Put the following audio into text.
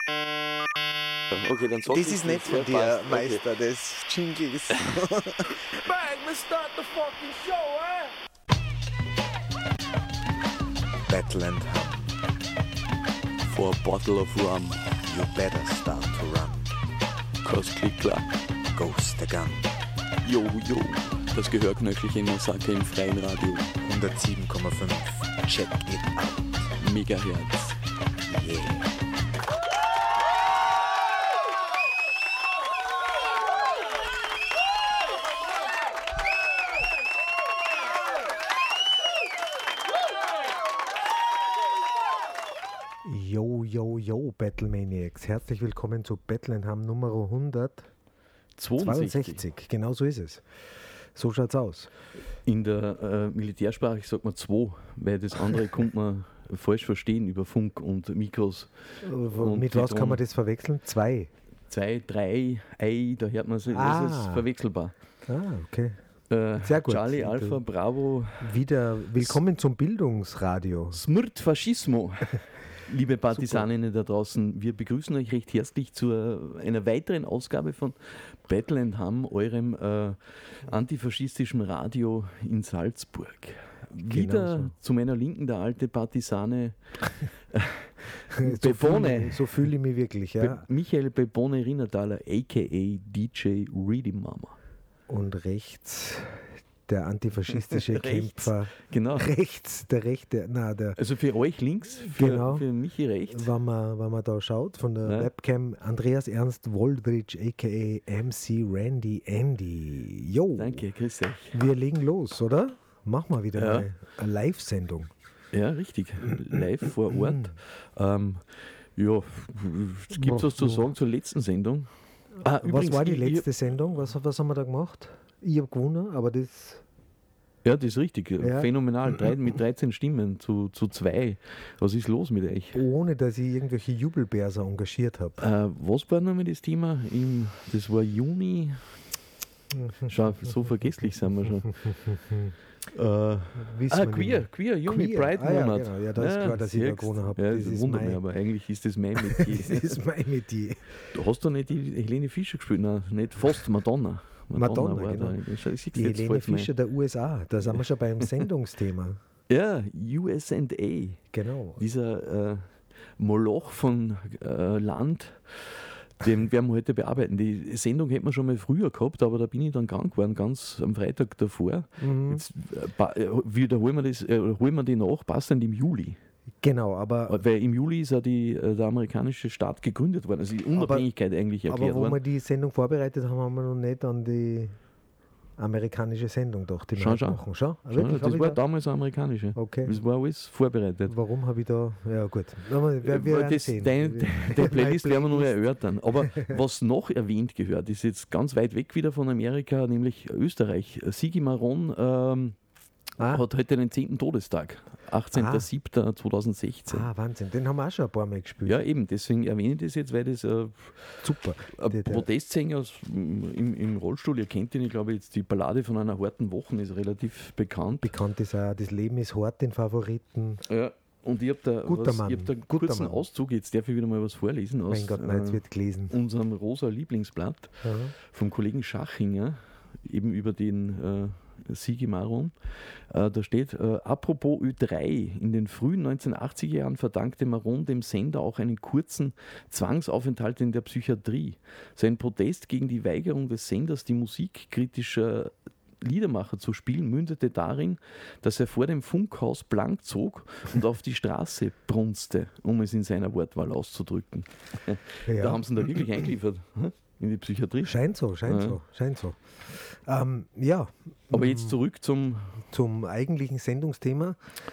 Okay, dann Das ist nicht von dir, Meister, des Jingles. Bang, let's start the fucking show, Battle and Hum. For a bottle of rum, You better start to run. cause click clack. Ghost the Gun. Yo, yo, das Gehörknöchelchen Massaker im freien Radio. 107,5. Check it out. Megahertz. Yeah. Yo, yo, yo, Battlemaniacs. Herzlich willkommen zu Battle and Hum Nummer 162. Genau so ist es. So schaut's aus. In der Militärsprache sagt man 2, weil das andere kommt man falsch verstehen über Funk und Mikros. Und Mit was kann man das verwechseln? 2. 2, 3, Ei, da hört man es, das ist verwechselbar. Okay. Sehr gut. Charlie, Alpha, Bravo. Wieder willkommen zum Bildungsradio. Smrt Faschismo. Liebe Partisaninnen da draußen, wir begrüßen euch recht herzlich zu einer weiteren Ausgabe von Battle and Hum, eurem antifaschistischen Radio in Salzburg. Wieder so. zu meiner Linken der alte Partisane Bebone. So fühle ich mich wirklich, ja. Michael Bebone Rinnertaler, a.k.a. DJ Reedy Mama. Und rechts der antifaschistische Rechts, Kämpfer. genau. Rechts, der rechte, Also für euch links, für, Genau. für Michi rechts. wenn man da schaut, von der Ja. Webcam, Andreas Ernst Woldrich, a.k.a. MC Randy Andy. Jo, Danke, grüß euch. wir legen los, oder? Machen wir wieder Ja. eine Live-Sendung. Ja, richtig. Live vor Ort. Ja, gibt es was zu sagen zur letzten Sendung? Was Übrigens, war die ich- letzte Sendung? Was haben wir da gemacht? Ich habe gewonnen, aber das... Ja, das ist richtig. Ja. Phänomenal. Mit 13 Stimmen zu 2. Was ist los mit euch? Ohne, dass ich irgendwelche Jubelbärser engagiert habe. Was war nochmal das Thema? Das war Juni. Schau, so vergesslich sind wir schon. Wissen wir nicht mehr. Queer, Juni, Queer. Pride Ja, Monat. genau. Ja, da ist klar, dass ich da siehst. gewonnen habe. Ja, Das das ist wundert mich, mein- aber eigentlich ist das mein Das Metier. ist mein Metier. Du hast doch nicht die Helene Fischer gespielt? Nein, nicht fast, Madonna. Madonna, war genau. da. Ich sieh's Die jetzt Helene falsch, mein. Fischer der USA. Da sind wir schon beim Sendungsthema. Ja, USA. Genau. Dieser Moloch von Land, den werden wir heute bearbeiten. Die Sendung hätten wir schon mal früher gehabt, aber da bin ich dann krank geworden, ganz am Freitag davor. Jetzt wiederholen wir holen wir die nach, passend im Juli. Genau, aber Weil im Juli ist ja der amerikanische Staat gegründet worden, also die Unabhängigkeit eigentlich erklärt wo wir worden. die Sendung vorbereitet haben, haben wir noch nicht an die amerikanische Sendung gedacht, die wir Schau, heute schau. machen. Schau, Schon, wirklich, hab das ich war da, damals eine amerikanische. Okay. Das war alles vorbereitet. warum habe ich da... Ja gut, wir werden Das, sehen. deine Playlist werden wir noch erörtern. Aber was noch erwähnt gehört, ist jetzt ganz weit weg wieder von Amerika, nämlich Österreich. Sigi Maron hat heute den 10. Todestag, 18.07.2016. Wahnsinn, den haben wir auch schon ein paar Mal gespielt. Ja, eben, deswegen erwähne ich das jetzt, weil das Super. ein Protestsänger im Rollstuhl, ihr kennt ihn, ich glaube jetzt die Ballade von einer harten Woche ist relativ bekannt. Bekannt ist auch, das Leben ist hart, den Favoriten. Ja, und ich habe da, Guter Mann, ich hab da einen guter kurzen Mann. Auszug, jetzt darf ich wieder mal was vorlesen aus Mein Gott, nein, jetzt wird gelesen. unserem rosa Lieblingsblatt Ja. vom Kollegen Schachinger, eben über den Sigi Maron. Da steht, apropos Ö3, in den frühen 1980er Jahren verdankte Maron dem Sender auch einen kurzen Zwangsaufenthalt in der Psychiatrie. Sein Protest gegen die Weigerung des Senders, die Musik kritischer Liedermacher zu spielen, mündete darin, dass er vor dem Funkhaus blank zog und auf die Straße brunste, um es in seiner Wortwahl auszudrücken. Ja. Da haben sie ihn da wirklich eingeliefert in die Psychiatrie. Scheint so. Ja, Aber jetzt zurück zum zum eigentlichen Sendungsthema.